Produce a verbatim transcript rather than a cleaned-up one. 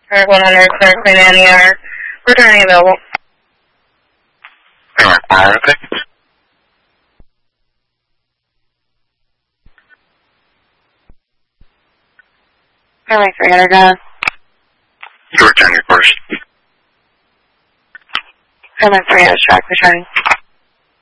Alright, one hundred, clear, clean, N E R. Returning available. Alright, fire, okay. Alright, three hundred, down. You return your first. Alright, three hundred, track, returning.